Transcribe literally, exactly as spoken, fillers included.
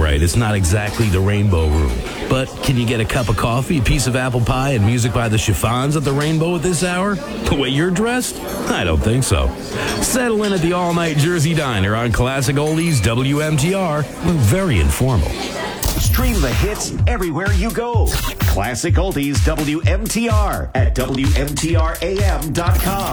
right, it's not exactly the Rainbow Room. But can you get a cup of coffee, a piece of apple pie, and music by the Chiffons at the Rainbow at this hour? The way you're dressed? I don't think so. Settle in at the all-night Jersey Diner on Classic Oldies W M T R. We're very informal. Stream the hits everywhere you go. Classic Oldies W M T R at W M T R A M dot com.